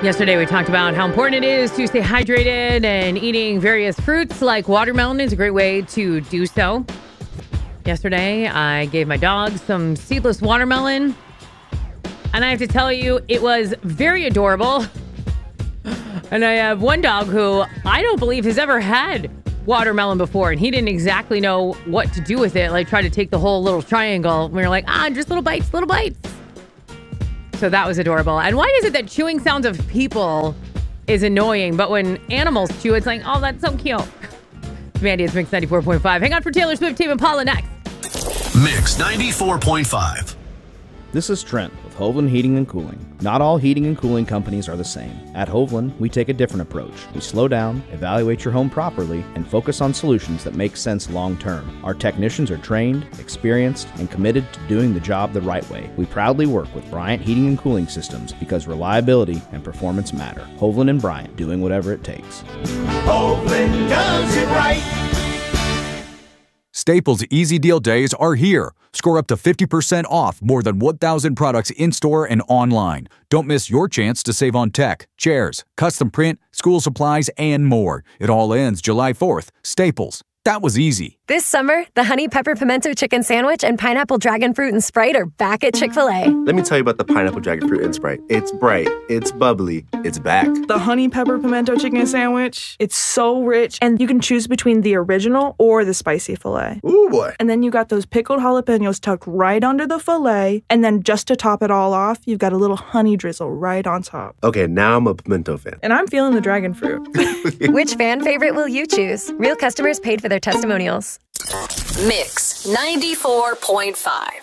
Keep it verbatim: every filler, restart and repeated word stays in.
Yesterday, we talked about how important it is to stay hydrated, and eating various fruits like watermelon is a great way to do so. Yesterday, I gave my dog some seedless watermelon, and I have to tell you, it was very adorable. And I have one dog who I don't believe has ever had watermelon before, and he didn't exactly know what to do with it. Like, try to take the whole little triangle. We were like, ah, just little bites, little bites. So that was adorable. And why is it that chewing sounds of people is annoying, but when animals chew, it's like, oh, that's so cute. Mandy, it's Mix ninety-four point five. Hang on for Taylor Swift, Tame Impala next. Mix ninety-four point five. This is Trent with Hovland Heating and Cooling. Not all heating and cooling companies are the same. At Hovland, we take a different approach. We slow down, evaluate your home properly, and focus on solutions that make sense long term. Our technicians are trained, experienced, and committed to doing the job the right way. We proudly work with Bryant Heating and Cooling Systems because reliability and performance matter. Hovland and Bryant, doing whatever it takes. Hovland does it right. Staples Easy Deal Days are here. Score up to fifty percent off more than one thousand products in-store and online. Don't miss your chance to save on tech, chairs, custom print, school supplies, and more. It all ends July fourth. Staples. That was easy. This summer, the Honey Pepper Pimento Chicken Sandwich and Pineapple Dragon Fruit and Sprite are back at Chick-fil-A. Let me tell you about the Pineapple Dragon Fruit and Sprite. It's bright, it's bubbly, it's back. The Honey Pepper Pimento Chicken Sandwich, it's so rich, and you can choose between the original or the spicy filet. Ooh, boy. And then you got those pickled jalapenos tucked right under the filet, and then just to top it all off, you've got a little honey drizzle right on top. Okay, now I'm a pimento fan. And I'm feeling the dragon fruit. Which fan favorite will you choose? Real customers paid for their testimonials. Mix ninety-four point five.